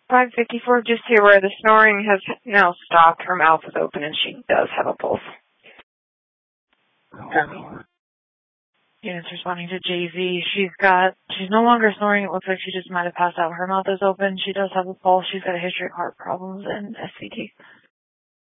554, just here where the snoring has now stopped. Her mouth is open and she does have a pulse. Unit's responding to JV. She's no longer snoring. It looks like she just might have passed out. Her mouth is open. She does have a pulse. She's got a history of heart problems and SVT.